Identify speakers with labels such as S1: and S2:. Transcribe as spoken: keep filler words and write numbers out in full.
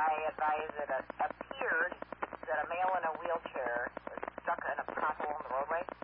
S1: I advise it appeared that a male in a wheelchair was stuck in a pothole in the roadway.